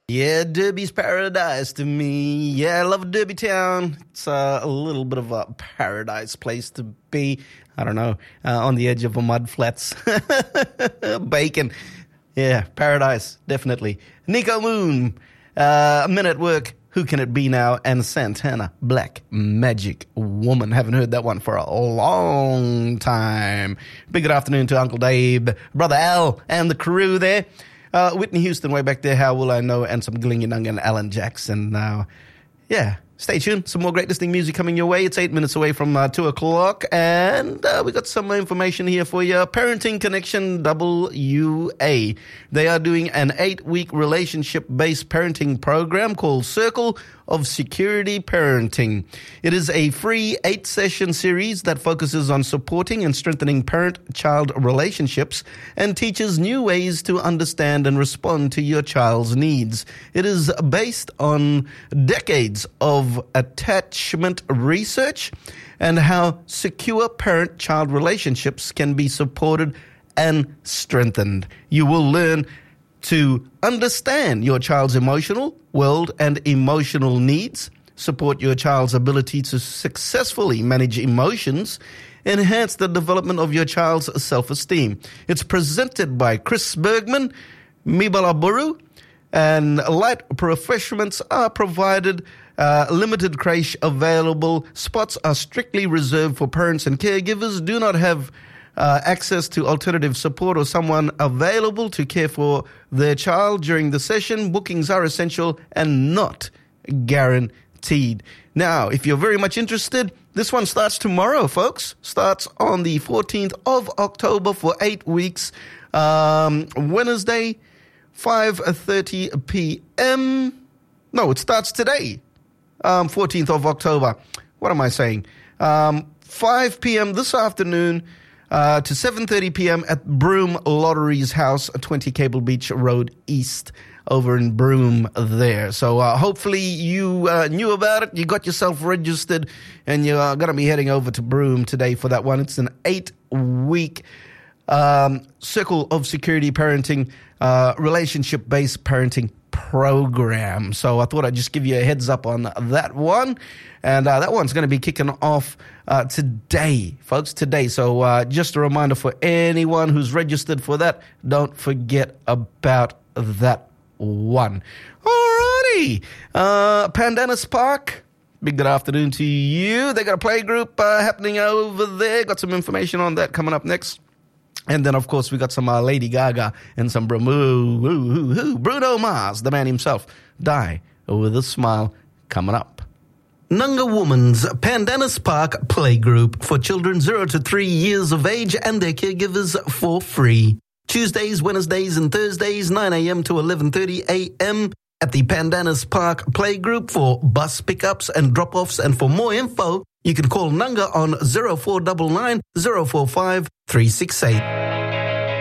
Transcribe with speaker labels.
Speaker 1: Yeah, Derby's paradise to me. Yeah, I love Derby Town. It's a little bit of a paradise place to be. I don't know, on the edge of a mud flats. Bacon. Yeah, paradise, definitely. Nico Moon, Men at Work, Who Can It Be Now? And Santana, Black Magic Woman. Haven't heard that one for a long time. Big good afternoon to Uncle Dave, Brother Al, and the crew there. Whitney Houston way back there, How Will I Know, and some Glinganung and Alan Jackson. Yeah, stay tuned. Some more great listening music coming your way. It's 8 minutes away from 2 o'clock, and we got some information here for you. Parenting Connection WA. They are doing an 8-week relationship-based parenting program called Circle of Security Parenting. It is a free 8-session series that focuses on supporting and strengthening parent-child relationships and teaches new ways to understand and respond to your child's needs. It is based on decades of attachment research and how secure parent-child relationships can be supported and strengthened. You will learn to understand your child's emotional world and emotional needs, support your child's ability to successfully manage emotions, enhance the development of your child's self-esteem. It's presented by Chris Bergman, Mibala Buru, and light refreshments are provided. Limited creche available. Spots are strictly reserved for parents and caregivers. Do not have access to alternative support or someone available to care for their child during the session. Bookings are essential and not guaranteed. Now, if you're very much interested, this one starts tomorrow, folks. Starts on the 14th of October for 8 weeks. Wednesday, 5:30 p.m. No, it starts today, 14th of October. What am I saying? 5 p.m. this afternoon to 7:30 p.m. at Broome Lotteries House, 20 Cable Beach Road East, over in Broome there. So hopefully you knew about it, you got yourself registered, and you're going to be heading over to Broome today for that one. It's an 8-week Circle of Security Parenting, relationship-based parenting program. So I thought I'd just give you a heads up on that one. And that one's going to be kicking off today, folks, today. So just a reminder for anyone who's registered for that, don't forget about that one. Alrighty. Pandanus Park, big good afternoon to you. They got a play group happening over there. Got some information on that coming up next. And then, of course, we got some Lady Gaga and some Bruno Mars, the man himself. Die with a Smile coming up. Nunga Woman's Pandanus Park Playgroup for children 0 to 3 years of age and their caregivers for free. Tuesdays, Wednesdays, and Thursdays, 9 a.m. to 11:30 a.m. at the Pandanus Park Playgroup for bus pickups and drop-offs. And for more info, you can call Nunga on 0499 045 368.